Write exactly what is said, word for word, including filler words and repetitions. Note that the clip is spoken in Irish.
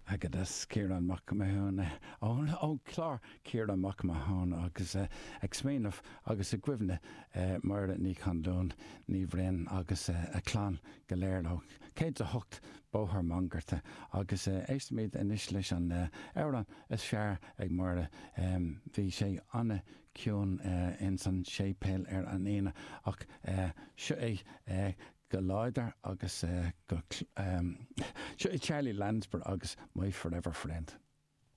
agad is Ciarán Mac Mahon ó ó chlár Ciarán Mac Mahon agus ag smaoinmh agus a gcuimhne mar ní chun ní bhréan agus a chlán go léir ó céad a hocht bóthar mangarta agus éismid inis leis an éireann is fear ag mar bhí sé anna ciún in san sépéil ar an éine ach seo é go láidir agus go seo é Charlie Lansbury agus My Forever Friend.